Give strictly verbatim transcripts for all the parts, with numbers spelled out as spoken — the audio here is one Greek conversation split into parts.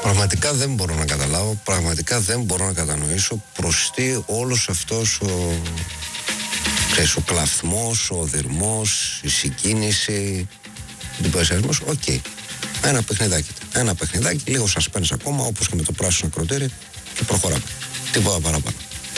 Πραγματικά δεν μπορώ να καταλάβω, πραγματικά δεν μπορώ να κατανοήσω προς τι όλος αυτός ο, ξέρεις, ο κλαθμός, ο οδυρμός, η συγκίνηση, ο εντυπωσιασμός. Οκ. Okay. Ένα παιχνιδάκι. Ένα παιχνιδάκι, λίγο suspense ακόμα, όπως και με το πράσινο ακροτήρι, και προχωράμε. Τίποτα παραπάνω.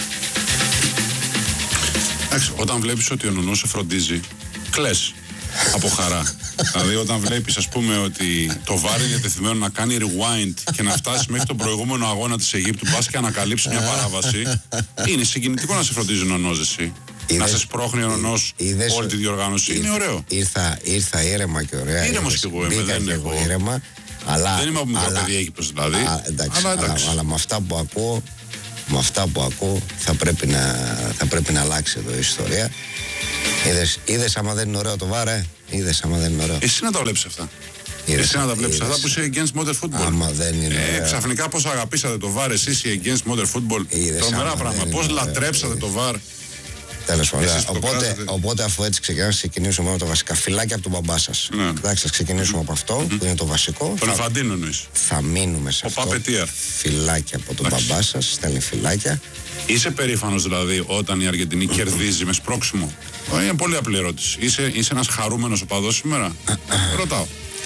Εντάξει, όταν βλέπεις ότι ο Νουνός σε φροντίζει, κλαις από χαρά. Δηλαδή, όταν βλέπεις, ας πούμε, ότι το βάρ είναι διατεθειμένο να κάνει rewind και να φτάσει μέχρι τον προηγούμενο αγώνα της Αιγύπτου, πας και ανακαλύψει μια παράβαση, είναι συγκινητικό να σε φροντίζει ο Νονός, εσύ. Είδες, να σε σπρώχνει ο Νονός όλη τη διοργάνωση. Ήρθα, είναι ωραίο. Ήρθα, ήρθα ήρεμα και ωραία. Ήρεμος κι εγώ είμαι, δεν έχω. Ήρεμα, αλλά, δεν είμαι από μικρό παιδί Αίγυπτος δηλαδή. Α, εντάξει, αλλά, εντάξει. Αλλά, αλλά με αυτά που ακούω, με αυτά που ακούω θα πρέπει να, θα πρέπει να αλλάξει εδώ η ιστορία. Είδες, είδες άμα δεν είναι ωραίο το βάρ, ε? Είδες άμα δεν είναι ωραίο. Εσύ να τα βλέπεις αυτά. Είδες, εσύ να τα βλέπεις αυτά που είσαι against modern football. Άμα δεν είναι ε, ωραίο. Ξαφνικά πώς αγαπήσατε το βάρ εσείς οι against modern football. Τρομερά πράγμα. Πώς λατρέψατε το βάρ. Τέλος πάντων. Οπότε, οπότε αφού έτσι ξεκινάμε, ξεκινήσουμε με τα βασικά. Φυλάκια από τον μπαμπά σας. Ναι. Εντάξει, θα ξεκινήσουμε mm-hmm. από αυτό mm-hmm. που είναι το βασικό. Τον Εφαντίνο εννοείς. Θα μείνουμε σε ο αυτό. Παπετίαρ. Φυλάκια από τον Εντάξει. μπαμπά σας. Στέλνει φυλάκια. Είσαι περήφανος δηλαδή όταν η Αργεντινή mm-hmm. κερδίζει με σπρώξιμο. Είναι πολύ απλή ερώτηση. Είσαι, είσαι ένας χαρούμενος οπαδός σήμερα. Ρωτάω.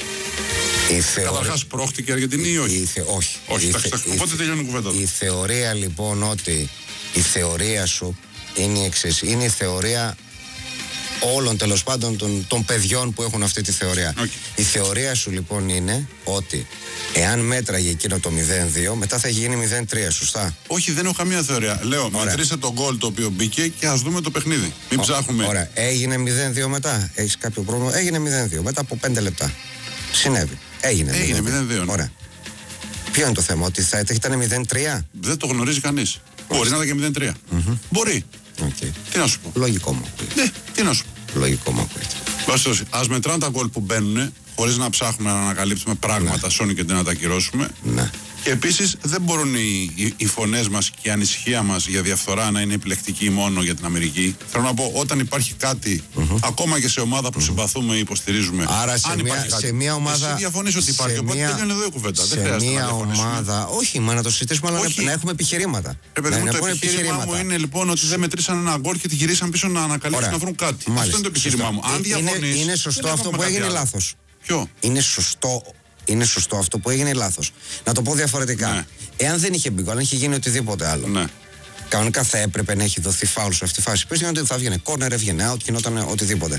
Θεωρ... Καταρχάς πρόχτηκε η Αργεντινή ή όχι. Θε... Όχι. όχι. Η Θε... θε... Οπότε τελειώνει η κουβέντα. Η θεωρία λοιπόν ότι η θεωρία σου είναι η εξής. Είναι η θεωρία όλων τέλος πάντων των, των παιδιών που έχουν αυτή τη θεωρία. Okay. Η θεωρία σου λοιπόν είναι ότι εάν μέτραγε εκείνο το μηδέν δύο, μετά θα γίνει μηδέν τρία, σωστά. Όχι, δεν έχω καμία θεωρία. Λέω, μετρήστε τον γκολ το οποίο μπήκε και ας δούμε το παιχνίδι. Μην Ω, ψάχνουμε. Ωραία, έγινε μηδέν δύο μετά. Έχεις κάποιο πρόβλημα? Έγινε μηδέν δύο μετά από πέντε λεπτά. Συνέβη. Έγινε, Έγινε μηδέν δύο. Ναι. Ωραία. Ποιο είναι το θέμα, ότι θα ήταν μηδέν τρία? Δεν το γνωρίζει κανείς. Μπορεί να ήταν και μηδέν τρία. Mm-hmm. Μπορεί. Okay. Τι να σου πω. Λογικό μου. Ναι, τι να σου πω. Λογικό μου ακούγεται. Ας μετράμε τα γκολ που μπαίνουν, χωρίς να ψάχνουμε να ανακαλύψουμε πράγματα, σώνει και να τα ακυρώσουμε. Ναι. Και επίσης δεν μπορούν οι, οι, οι φωνές μας και η ανησυχία μας για διαφθορά να είναι επιλεκτική μόνο για την Αμερική. Θέλω να πω, όταν υπάρχει κάτι, mm-hmm. ακόμα και σε ομάδα που mm-hmm. συμπαθούμε ή υποστηρίζουμε. Άρα σε, μια, σε μια ομάδα. Εσύ διαφωνείς ότι υπάρχει. Οπότε μια, τελειώνει εδώ η κουβέντα. Σε δεν χρειάζεται μια να ομάδα. Όχι, μα να το συζητήσουμε, αλλά να έχουμε επιχειρήματα. Ε, παιδί μου, το επιχείρημά μου είναι λοιπόν ότι δεν μετρήσαν ένα γκολ και τη γυρίσαν πίσω να ανακαλύψουν να βρουν κάτι. Αυτό είναι το επιχείρημά μου. Αν διαφωνείς. Είναι σωστό αυτό που έγινε λάθος. Ποιο? Είναι σωστό. Είναι σωστό αυτό που έγινε λάθος. Να το πω διαφορετικά. Ναι. Εάν δεν είχε μπει γκολ, αν είχε γίνει οτιδήποτε άλλο. Ναι. Κανονικά θα έπρεπε να έχει δοθεί φάουλ σε αυτή τη φάση. Πες ότι θα βγαίνει κόρνερ, έβγαινε out, γινόταν οτιδήποτε.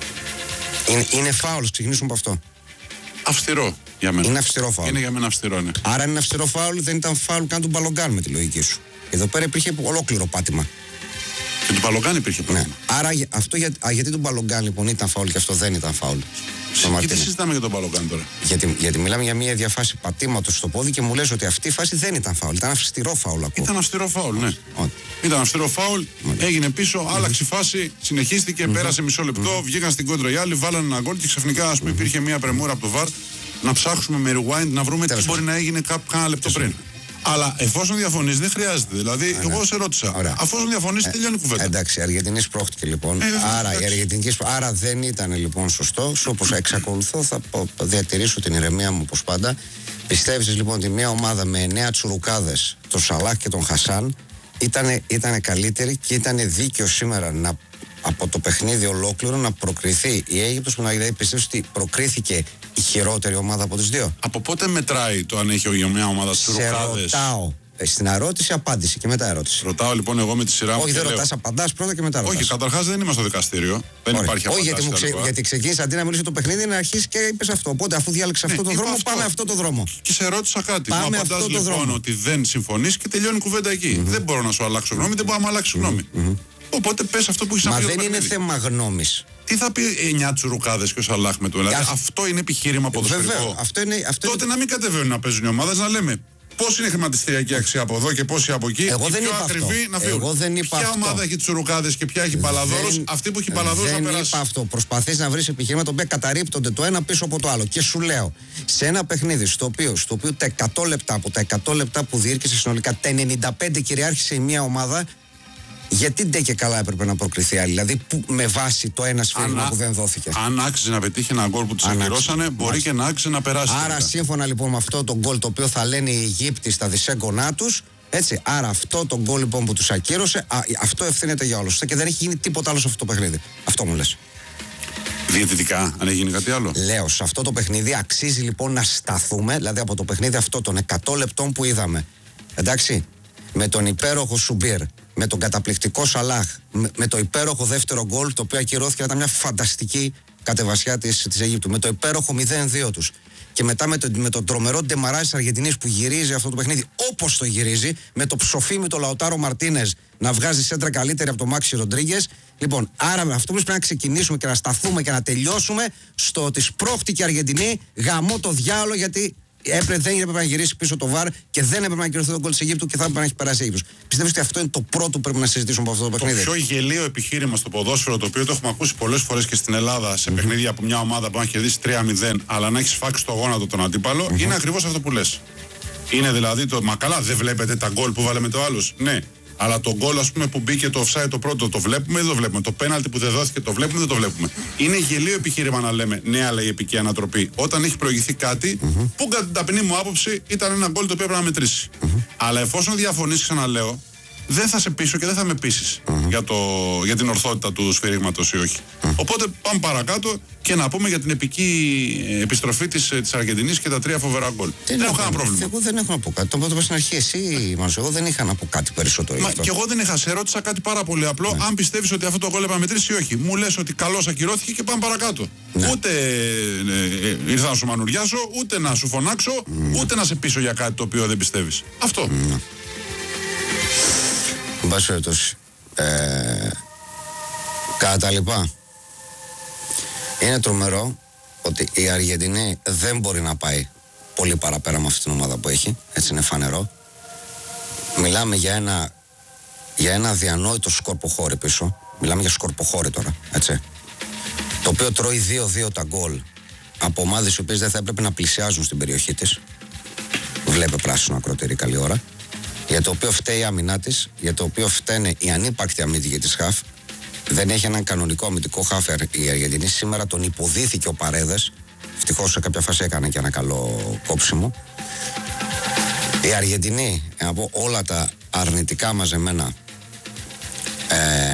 Είναι, είναι φάουλ, ξεκινήσουμε από αυτό. Αυστηρό για μένα. Είναι αυστηρό φάουλ. Είναι για μένα αυστηρό, ναι. Άρα είναι αυστηρό φάουλ, δεν ήταν φάουλ καν του Μπαλογκάν με τη λογική σου. Εδώ πέρα υπήρχε ολόκληρο πάτημα. Και του Μπαλογκάν υπήρχε πάτημα. Ναι. Άρα αυτό για, α, γιατί του Μπαλογκάν λοιπόν ήταν φάουλ και αυτό δεν ήταν φάουλ. Γιατί συζητάμε για τον Μπαλογκάν τώρα? Γιατί, γιατί μιλάμε για μια διαφάση πατήματος στο πόδι και μου λες ότι αυτή η φάση δεν ήταν φάουλ. Ήταν αυστηρό φάουλ ακόμα. Ήταν αυστηρό φάουλ, ναι. Ό, Ήταν αυστηρό φάουλ, έγινε πίσω, mm-hmm. άλλαξε η φάση, συνεχίστηκε, mm-hmm. πέρασε μισό λεπτό, mm-hmm. βγήκαν στην κόντρα οι άλλοι, βάλανε ένα γκολ και ξαφνικά ας πούμε, mm-hmm. υπήρχε μια πρεμούρα από το βαρ να ψάξουμε με rewind να βρούμε Τέλος. τι μπορεί να έγινε κάνα λεπτό πριν. Αλλά εφόσον διαφωνείς, δεν χρειάζεται. Δηλαδή, Άρα. εγώ σε ρώτησα. Ωραία. Αφόσον διαφωνείς, ε, τελειώνει η κουβέντα. Εντάξει, η Αργεντινή σπρώχτηκε λοιπόν. Ε, Άρα, η Αργεντινή, άρα δεν ήταν λοιπόν σωστό. Όπως εξακολουθώ, θα διατηρήσω την ηρεμία μου όπως πάντα. Πιστεύεις λοιπόν ότι μια ομάδα με εννέα τσουρουκάδες, τον Σαλάχ και τον Χασάν, ήταν, ήταν καλύτερη και ήταν δίκαιο σήμερα να, από το παιχνίδι ολόκληρο να προκριθεί η Αίγυπτος, που να δηλαδή πιστεύεις ότι προκρίθηκε η χειρότερη ομάδα από τις δύο. Από πότε μετράει το αν έχει μια ομάδα τσουρουκάδες? Σε ρωτάω. Στην ερώτηση, απάντηση και μετά ερώτηση. Ρωτάω λοιπόν εγώ με τη σειρά μου. Όχι, δεν ρωτάς, απαντάς πρώτα και μετά ρωτάς. Όχι, καταρχάς δεν είμαστε στο δικαστήριο. Δεν Ωραία. υπάρχει Όχι, γιατί, ξε... γιατί ξεκίνησε αντί να μιλήσει το παιχνίδι να αρχίσει και είπες αυτό. Οπότε αφού διάλεξε ναι, αυτό το δρόμο, αυτό. πάμε αυτό το δρόμο. Και σε ρώτησα κάτι. Πάμε μου απαντάς λοιπόν δρόμο. ότι δεν συμφωνείς και τελειώνει η κουβέντα εκεί. Mm-hmm. Δεν μπορώ να σου αλλάξω γνώμη, δεν μπορώ να μου αλλάξει γνώμη. Mm-hmm. Οπότε πες αυτό που έχεις να πει. Μα δεν είναι θέμα γνώμης. Τι θα πει εννιά τσουρουκάδες και ο Σαλάχ με το δηλαδή, αυτό... αυτό είναι επιχείρημα ποδοσφαιρικό. Αυτό είναι, αυτό Τότε είναι... να μην κατεβαίνουν να παίζουν οι ομάδες, να λέμε πώς είναι η χρηματιστηριακή αξία από εδώ και πόση από εκεί. Εγώ και δεν πιο είπα ακριβή αυτό. να φύγουν. Εγώ δεν είπα ποια αυτό. ομάδα έχει τσουρουκάδες και ποια έχει παλαδόρους, αυτή που έχει παλαδόρους να περάσει. Δεν είπα αυτό. Προσπαθείς να βρεις επιχειρήματα που καταρρίπτονται το ένα πίσω από το άλλο. Και σου λέω, σε ένα παιχνίδι στο οποίο, στο οποίο τα εκατό λεπτά από τα εκατό λεπτά που διήρκησε συνολικά, τα ενενήντα πέντε κυριάρχησε η μία ομάδα. Γιατί ντε και καλά έπρεπε να προκριθεί άλλη? Δηλαδή, που, με βάση το ένα σφύριγμα που δεν δόθηκε. Αν άξιζε να πετύχει ένα γκολ που του ακυρώσανε, μπορεί Άξι. και να άξιζε να περάσει. Άρα, τελικά. σύμφωνα λοιπόν με αυτό το γκολ το οποίο θα λένε οι Αιγύπτιοι στα δισέγγονά του, έτσι. Άρα, αυτό το γκολ λοιπόν που του ακύρωσε, α, αυτό ευθύνεται για όλου. Και δεν έχει γίνει τίποτα άλλο σε αυτό το παιχνίδι. Αυτό μου λες. Διαιτητικά, αν έχει γίνει κάτι άλλο. Λέω, σε αυτό το παιχνίδι αξίζει λοιπόν να σταθούμε, δηλαδή από το παιχνίδι αυτό των εκατό λεπτών που είδαμε. Εντάξει, με τον υπέροχο Σουμπίρ, με τον καταπληκτικό Σαλάχ, με, με το υπέροχο δεύτερο γκολ, το οποίο ακυρώθηκε, ήταν μια φανταστική κατεβασιά της, της Αιγύπτου, με το υπέροχο μηδέν δύο τους. Και μετά με, το, με τον τρομερό ντεμαράζ της Αργεντινής που γυρίζει αυτό το παιχνίδι όπως το γυρίζει, με το ψοφίμι το Λαουτάρο Μαρτίνες να βγάζει σέντρα καλύτερη από τον Μάξι Ροντρίγκες. Λοιπόν, άρα με αυτό που πρέπει να ξεκινήσουμε και να σταθούμε και να τελειώσουμε στο ότι σπρώχτηκε η Αργεντινή, γαμώ το διάολο, γιατί έπρεπε, δεν έπρεπε να γυρίσει πίσω το βαρ και δεν έπρεπε να κυρωθεί το γκολ της Αιγύπτου και θα έπρεπε να έχει περάσει η Αίγυπτος. Πιστεύεις ότι αυτό είναι το πρώτο που πρέπει να συζητήσουμε από αυτό το παιχνίδι? Το πιο γελίο επιχείρημα στο ποδόσφαιρο, το οποίο το έχουμε ακούσει πολλές φορές και στην Ελλάδα σε mm-hmm. παιχνίδια από μια ομάδα που να κερδίσει τρία μηδέν, αλλά να έχει φάξει το γόνατο τον αντίπαλο, mm-hmm. είναι ακριβώς αυτό που λες. Είναι δηλαδή το, μα καλά, δεν βλέπετε τα γκολ που βάλε με το άλλο? Ναι. Αλλά το γκολ, ας πούμε, που μπήκε το offside το πρώτο, το βλέπουμε ή δεν το βλέπουμε? Το πέναλτι που δεν δόθηκε, το βλέπουμε ή δεν το βλέπουμε? Είναι γελίο επιχείρημα να λέμε ναι, αλλά η επική ανατροπή, όταν έχει προηγηθεί κάτι mm-hmm. που κατά την ταπεινή μου άποψη ήταν ένα γκολ το οποίο έπρεπε να μετρήσει. Mm-hmm. Αλλά εφόσον διαφωνείς, ξαναλέω, δεν θα σε πείσω και δεν θα με πείσεις mm-hmm. για, για την ορθότητα του σφυρίγματος ή όχι. Mm-hmm. Οπότε πάμε παρακάτω και να πούμε για την επική επιστροφή της, της Αργεντινής και τα τρία φοβερά γκολ. Δεν, δεν έχω κανένα πρόβλημα. Εγώ δεν έχω να πω κάτι. Το πρώτο στην αρχή, εσύ, Μάνσο, εγώ δεν είχα να πω κάτι περισσότερο. Μα και εγώ δεν είχα. Σε ρώτησα κάτι πάρα πολύ απλό. Ναι. Αν πιστεύεις ότι αυτό το γκολ έπρεπε να μετρήσει ή όχι. Μου λες ότι καλώς ακυρώθηκε και πάμε παρακάτω. Ναι. Ούτε ε, ε, ήρθα να σου μανουριάσω, ούτε να σου φωνάξω, ναι. ούτε να σε πείσω για κάτι το οποίο δεν πιστεύεις. Αυτό. Ναι. Εν πάση περιπτώσει, ε, κατά τα λοιπά, είναι τρομερό ότι η Αργεντινή δεν μπορεί να πάει πολύ παραπέρα με αυτή την ομάδα που έχει. Έτσι είναι φανερό. Μιλάμε για ένα, για ένα αδιανόητο σκορποχώρι πίσω. Μιλάμε για σκορποχώρι τώρα, έτσι. Το οποίο τρώει δύο δύο τα γκολ από ομάδες οι οποίες δεν θα έπρεπε να πλησιάζουν στην περιοχή της. Βλέπε πράσινο ακροτήρι καλή ώρα. Για το οποίο φταίει η άμυνά της, για το οποίο φταίνε η ανύπαρκτη αμυντική της χαφ. Δεν έχει έναν κανονικό αμυντικό χάφερ η Αργεντινή. Σήμερα τον υποδίθηκε ο Παρέδες. Ευτυχώς σε κάποια φάση έκανε και ένα καλό κόψιμο. Η Αργεντινή, να πω όλα τα αρνητικά μαζεμένα, ε,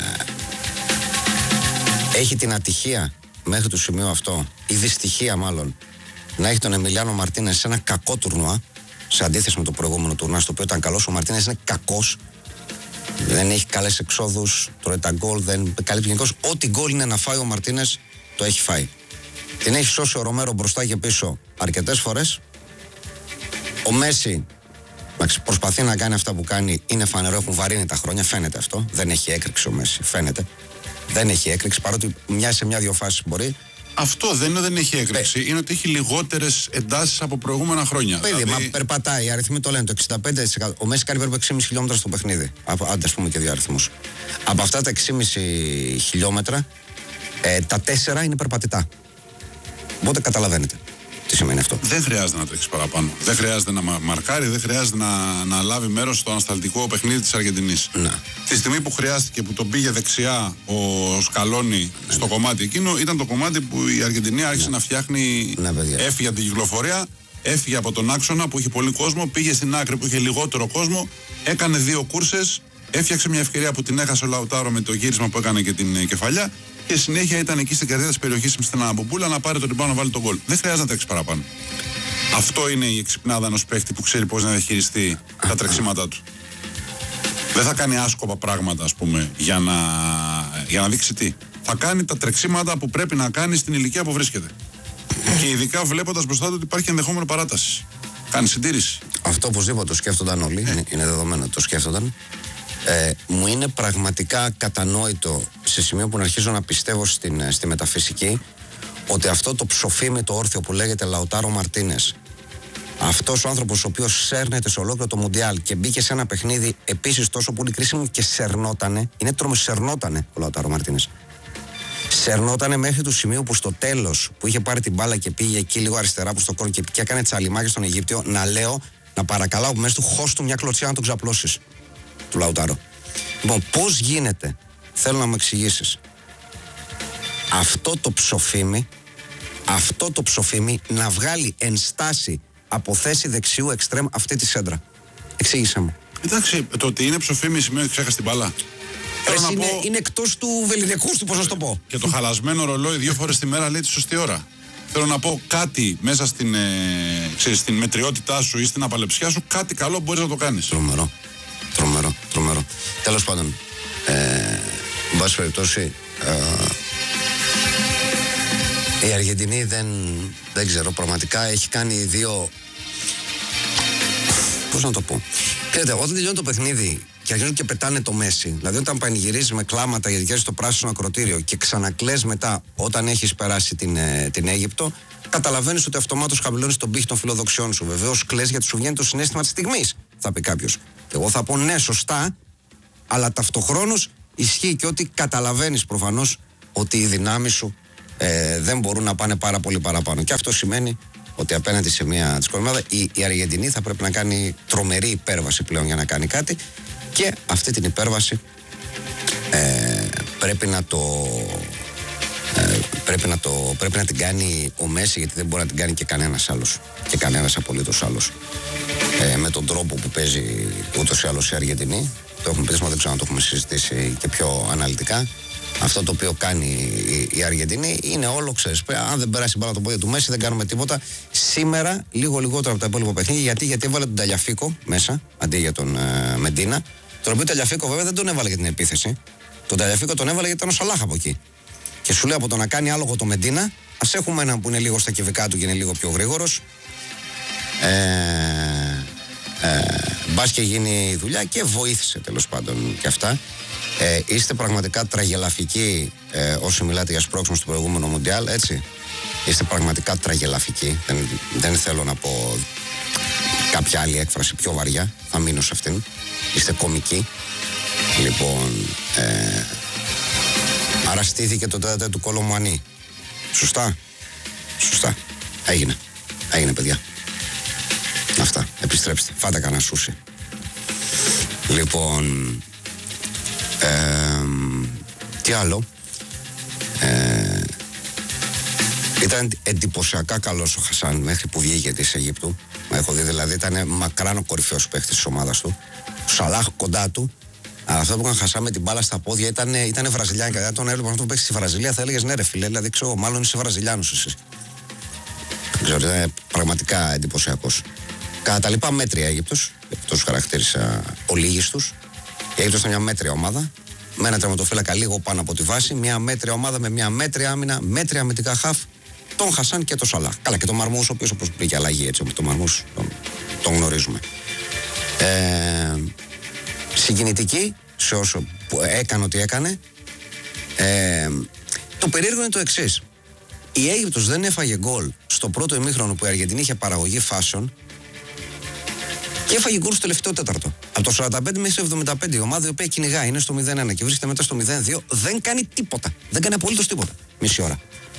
έχει την ατυχία μέχρι το σημείο αυτό, η δυστυχία μάλλον, να έχει τον Εμιλιάνο Μαρτίνες σε ένα κακό τουρνουά. Σε αντίθεση με το προηγούμενο τουρνουά, στο οποίο ήταν καλός, ο Μαρτίνες είναι κακός. Δεν έχει καλές εξόδους, τρώει τα γκολ, δεν καλύπτει γενικώς. Ό,τι γκολ είναι να φάει ο Μαρτίνες, το έχει φάει. Την έχει σώσει ο Ρομέρο μπροστά και πίσω αρκετές φορές. Ο Μέση προσπαθεί να κάνει αυτά που κάνει, είναι φανερό, έχουν βαρύνει τα χρόνια, φαίνεται αυτό. Δεν έχει έκρηξη ο Μέση, φαίνεται. Δεν έχει έκρηξη, παρότι μια σε μια-δυο φάσεις μπορεί. Αυτό δεν είναι ότι δεν έχει έκρηξη, Παι... είναι ότι έχει λιγότερες εντάσεις από προηγούμενα χρόνια. Παιδί, δηλαδή... μα περπατάει, οι αριθμοί το λένε, το εξήντα πέντε τοις εκατό. Ο Μέση κάνει περίπου έξι κόμμα πέντε χιλιόμετρα στο παιχνίδι. Άντε, ας πούμε και δύο αριθμούς. Από αυτά τα έξι κόμμα πέντε χιλιόμετρα, ε, τα τέσσερα είναι περπατητά. Οπότε καταλαβαίνετε τι σημαίνει αυτό. Δεν χρειάζεται να τρέξει παραπάνω. Δεν χρειάζεται να μαρκάρει, δεν χρειάζεται να, να λάβει μέρος στο ανασταλτικό παιχνίδι της Αργεντινής. Ναι. Τη στιγμή που χρειάστηκε, που τον πήγε δεξιά ο Σκαλόνι ναι, στο ναι. κομμάτι εκείνο, ήταν το κομμάτι που η Αργεντινή άρχισε ναι. να φτιάχνει. Ναι, έφυγε από την κυκλοφορία, έφυγε από τον άξονα που είχε πολύ κόσμο, πήγε στην άκρη που είχε λιγότερο κόσμο, έκανε δύο κούρσες, έφτιαξε μια ευκαιρία που την έχασε ο Λαουτάρο με το γύρισμα που έκανε και την κεφαλιά. Και συνέχεια ήταν εκεί στην καρδιά της περιοχής στην Αναμπομπούλα να πάρει τον ριμπάουντ να βάλει τον γκολ. Δεν χρειάζεται να τρέξει παραπάνω. Αυτό είναι η εξυπνάδα ενός παίχτη που ξέρει πώς να διαχειριστεί τα τρεξίματά του. Δεν θα κάνει άσκοπα πράγματα, ας πούμε, για να, για να δείξει τι. Θα κάνει τα τρεξίματα που πρέπει να κάνει στην ηλικία που βρίσκεται. Και ειδικά βλέποντας μπροστά του ότι υπάρχει ενδεχόμενο παράταση. Κάνει συντήρηση. Αυτό οπωσδήποτε το σκέφτονταν όλοι. Ε. Είναι, είναι δεδομένο ότι το σκέφτονταν. Ε, μου είναι πραγματικά κατανόητο σε σημείο που να αρχίζω να πιστεύω στην, στη μεταφυσική ότι αυτό το ψοφίμι το όρθιο που λέγεται Λαουτάρο Μαρτίνες, αυτός ο άνθρωπος ο οποίος σέρνεται σε ολόκληρο το Μουντιάλ και μπήκε σε ένα παιχνίδι επίσης τόσο πολύ κρίσιμο και σερνότανε, είναι τρομος, σερνότανε ο Λαουτάρο Μαρτίνες. Σερνότανε μέχρι το σημείο που στο τέλος που είχε πάρει την μπάλα και πήγε εκεί λίγο αριστερά προς το κόρνο και, και έκανε τσαλιμάκια στον Αιγύπτιο, να λέω, να παρακαλάω μέσα του χώσ' του μια κλωτσιά να τον ξαπλώσεις. Του Λαουτάρο. Λοιπόν, πώς γίνεται, θέλω να μου εξηγήσεις, αυτό το ψοφίμι, αυτό το ψοφίμι να βγάλει ενστάση από θέση δεξιού εξτρέμ αυτή τη σέντρα. Εξήγησέ μου. Εντάξει, το ότι είναι ψοφίμι σημαίνει ότι ξέχασε την μπάλα. Εσύ είναι, πω... είναι εκτός του βεληνικούς του, πώς να σου το πω. Και το χαλασμένο ρολόι δύο φορές τη μέρα λέει τη σωστή ώρα. Θέλω να πω κάτι μέσα στην, ε, ξέρεις, στην μετριότητά σου ή στην απαλεψιά σου, κάτι καλό μπορείς να το κάνεις. Τρομερό. Τρομερό. Τρομερό. Τέλος πάντων, ε, εν πάση περιπτώσει, ε, η Αργεντινή δεν, δεν ξέρω, πραγματικά έχει κάνει δύο. Πώς να το πω. Ξέρετε, όταν τελειώνει το παιχνίδι και αρχίζουν και πετάνε το Μέση, δηλαδή όταν πανηγυρίζεις με κλάματα γιατί βγαίνεις στο πράσινο ακροτήριο και ξανακλαις μετά όταν έχεις περάσει την, ε, την Αίγυπτο, καταλαβαίνεις ότι αυτομάτως χαμηλώνεις τον πύχη των φιλοδοξιών σου. Βεβαίως κλαις γιατί σου βγαίνει το συναίσθημα της στιγμής, θα πει κάποιος. Και εγώ θα πω ναι, σωστά, αλλά ταυτοχρόνως ισχύει και ότι καταλαβαίνεις προφανώς ότι οι δυνάμεις σου ε, δεν μπορούν να πάνε πάρα πολύ παραπάνω. Και αυτό σημαίνει ότι απέναντι σε μια της κορμάδα η, η Αργεντινή θα πρέπει να κάνει τρομερή υπέρβαση πλέον για να κάνει κάτι, και αυτή την υπέρβαση ε, πρέπει να το ε, πρέπει, να το, πρέπει να την κάνει ο Μέση, γιατί δεν μπορεί να την κάνει και κανένας άλλος, και κανένας απολύτως άλλος, ε, με τον τρόπο που παίζει ούτως ή άλλως η Αργεντινή. Το έχουμε πει, δεν ξέρω αν το έχουμε συζητήσει και πιο αναλυτικά. Αυτό το οποίο κάνει η, η Αργεντινή είναι όλο, ξέρεις, αν δεν περάσει μπάλα το πόδι του Μέση δεν κάνουμε τίποτα. Σήμερα λίγο λιγότερο από τα υπόλοιπα παιχνίδια, γιατί, γιατί έβαλε τον Ταλιαφίκο μέσα αντί για τον ε, Μεντίνα. Τον οποίο Ταλιαφίκο βέβαια δεν τον έβαλε για την επίθεση. Τον Ταλιαφίκο τον έβαλε γιατί ήταν ο Σαλάχ από εκεί. Και σου λέει από το να κάνει άλογο το Μεντίνα, ας έχουμε έναν που είναι λίγο στα κυβικά του και είναι λίγο πιο γρήγορος. Ε, ε, μπας και γίνει η δουλειά, και βοήθησε τέλος πάντων και αυτά. Ε, είστε πραγματικά τραγελαφικοί ε, όσοι μιλάτε για σπρώξιμο στο προηγούμενο Μουντιάλ, έτσι. Είστε πραγματικά τραγελαφικοί. Δεν, δεν θέλω να πω κάποια άλλη έκφραση πιο βαριά. Θα μείνω σε αυτήν. Είστε κομικοί. Λοιπόν, ε, άρα στήθηκε το τέταρτο του Κολομουανί. Σωστά. Σωστά. Έγινε. Έγινε, παιδιά. Αυτά. Επιστρέψτε. Φάτε κανένα σούσι. Λοιπόν, ε, τι άλλο. Ε, ήταν εντυπωσιακά καλός ο Χασάν μέχρι που βγήκε της Αιγύπτου. Έχω δει, δηλαδή ήταν μακράν ο κορυφαίος παίχτης της ομάδας του. Ο Σαλάχ κοντά του. Αλλά αυτό που είχαν Χασάν με την μπάλα στα πόδια ήταν, ήταν Βραζιλιάνικα. Δηλαδή τον έβλεπα να το παίξει στη Βραζιλία, θα έλεγες ναι, ρε φίλε. Δηλαδή ξέρω, μάλλον είσαι Βραζιλιάνος εσύ. Δεν ξέρω, ήταν πραγματικά εντυπωσιακός. Κατά τα λοιπά, μέτρια Αίγυπτος. Τους χαρακτήρισα ολίγιστους. Η Αίγυπτος ήταν μια μέτρια ομάδα. Με ένα τερματοφύλακα λίγο πάνω από τη βάση. Μια μέτρια ομάδα με μια μέτρια άμυνα. Μέτρια αμυντικά χαφ. Τον Χασάν και τον Σαλάχ. Καλά, και τον Μαρμούς, ο οποίος όπως πήγε αλλαγή, έτσι. Τον Μαρμούς τον, τον γνωρίζουμε. Ε, συγκινητική σε όσο που έκανε ό,τι έκανε. Ε, το περίεργο είναι το εξής. Η Αίγυπτος δεν έφαγε γκολ στο πρώτο ημίχρονο που η Αργεντινή είχε παραγωγή φάσεων, και έφαγε γκολ στο τελευταίο τέταρτο. Από το σαράντα πέντε μέχρι το εβδομήντα πέντε η ομάδα η οποία κυνηγάει, είναι στο μηδέν ένα και βρίσκεται μετά στο μηδέν δύο, δεν κάνει τίποτα. Δεν κάνει απολύτως τίποτα. Μισή ώρα.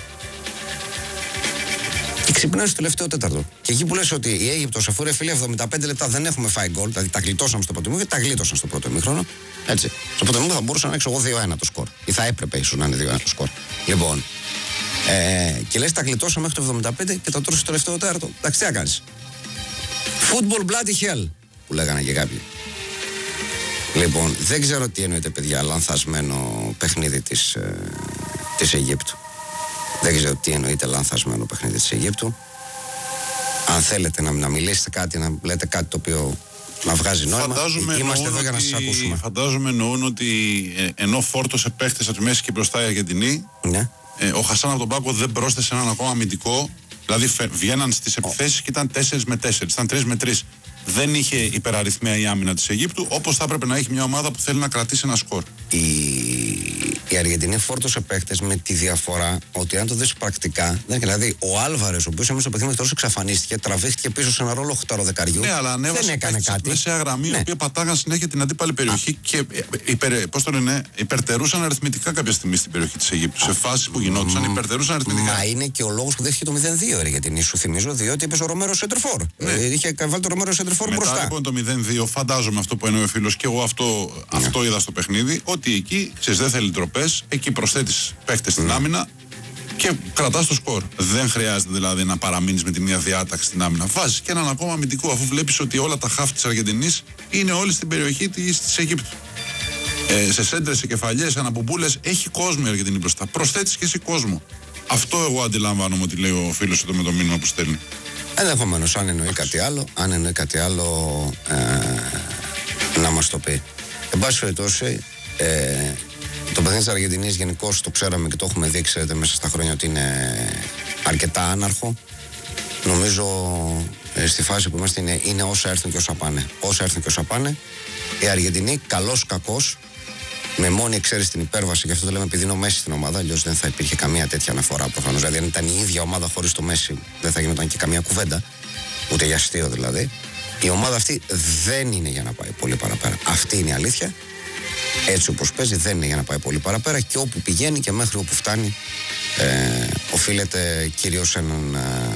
Και ξυπνάει στο τελευταίο τέταρτο. Και εκεί που λες ότι η Αίγυπτος, αφού ρε φίλε εβδομήντα πέντε λεπτά δεν έχουμε φάει γκολ, δηλαδή τα γλιτώσαμε στο πρώτο ημίχρονο, τα γλίτωσαν στο πρώτο ημίχρονο. Έτσι. Στο πρώτο ημίχρονο θα μπορούσα να έξω εγώ δύο ένα το σκορ. Ή θα έπρεπε ίσως να είναι δύο ένα το σκορ. Λοιπόν. Ε, και λες τα γλιτώσαμε μέχρι το εβδομήντα πέντε και τα τρώσει στο τελευταίο τέταρτο. Εντάξει, τι να κάνεις. Football bloody hell, που λέγανε και κάποιοι. Λοιπόν, δεν ξέρω τι εννοείται, παιδιά, λανθασμένο παιχνίδι της, ε, της Αιγύπτου. Δεν ξέρω τι εννοείται λανθασμένο παιχνίδι της Αιγύπτου. Αν θέλετε να, να μιλήσετε κάτι, να λέτε κάτι το οποίο να βγάζει νόημα, φαντάζομαι είμαστε εδώ για να ότι, σας ακούσουμε. Φαντάζομαι εννοούν ότι ε, ενώ φόρτωσε παίχτες από τη μέση και μπροστά η Αργεντινή, ναι. ε, ο Χασάν από τον πάγκο δεν πρόσθεσε έναν ακόμα αμυντικό. Δηλαδή βγαίναν στις επιθέσεις και ήταν τέσσερα με τέσσερα, ήταν τρία με τρία. Δεν είχε υπεραριθμία η άμυνα της Αιγύπτου, όπως θα έπρεπε να έχει μια ομάδα που θέλει να κρατήσει ένα σκορ. Η, η Αργεντινή φόρτωσε παίκτες με τη διαφορά ότι αν το δεις πρακτικά, δηλαδή ο Άλβαρες, ο οποίος έμεινε στο παιχνίδι μέχρι τώρα εξαφανίστηκε, τραβήχτηκε πίσω σε ένα ρόλο οχταροδεκαριού. Ναι, αλλά δεν έκανε κάτι. Μεσαία γραμμή, ναι. η οποία πατάγαν συνέχεια την αντίπαλη περιοχή. Α. Και υπερ, πώς το λένε, υπερτερούσαν αριθμητικά κάποια στιγμή στην περιοχή της Αιγύπτου. Σε φάσεις που γινόντουσαν, υπερτερούσαν αριθμητικά. Μα είναι και ο λόγος που δέχτηκε το μηδέν δύο η Αργεντινή, σου θυμίζω, διότι είπε ο Ρομέρο Σέντερφορ. Ναι. Ε, είχε βάλει το Ρομέρο Σέντερφορ Final Four μπροστά. Μετά λοιπόν το μηδέν δύο, φαντάζομαι αυτό που εννοεί ο φίλος, και εγώ αυτό, yeah. αυτό είδα στο παιχνίδι, ότι εκεί ξέρεις, δεν θέλει τροπές, εκεί προσθέτεις παίχτες στην mm. άμυνα και κρατάς το σκορ. Δεν χρειάζεται δηλαδή να παραμείνεις με τη μία διάταξη στην άμυνα. Βάζεις και έναν ακόμα αμυντικό, αφού βλέπεις ότι όλα τα χαφ της Αργεντινής είναι όλοι στην περιοχή της, της Αιγύπτου. Ε, σε σέντρες, σε κεφαλιές, σε αναπομπούλες, έχει κόσμο η Αργεντινή μπροστά. Προσθέτεις και εσύ κόσμο. Αυτό εγώ αντιλαμβάνομαι ότι λέει ο φίλος εδώ με το μήνυμα που στέλνει. Ενδεχομένως, αν εννοεί κάτι άλλο, αν εννοεί κάτι άλλο, ε, να μας το πει. Εν πάση περιπτώσει, ε, το παιχνίδι της Αργεντινής γενικώς το ξέραμε και το έχουμε δει, ξέρετε, μέσα στα χρόνια ότι είναι αρκετά άναρχο. Νομίζω ε, στη φάση που είμαστε είναι, είναι όσα έρθουν και όσα πάνε. Όσα έρθουν και όσα πάνε. Η Αργεντινή, καλός κακός, με μόνη εξαίρεση την υπέρβαση, και αυτό το λέμε επειδή είναι ο Μέση στην ομάδα, αλλιώς δεν θα υπήρχε καμία τέτοια αναφορά προφανώς. Δηλαδή, αν ήταν η ίδια ομάδα χωρίς το Μέση, δεν θα γινόταν και καμία κουβέντα, ούτε για αστείο δηλαδή. Η ομάδα αυτή δεν είναι για να πάει πολύ παραπέρα. Αυτή είναι η αλήθεια. Έτσι όπως παίζει, δεν είναι για να πάει πολύ παραπέρα, και όπου πηγαίνει και μέχρι όπου φτάνει, ε, οφείλεται κυρίως σε έναν.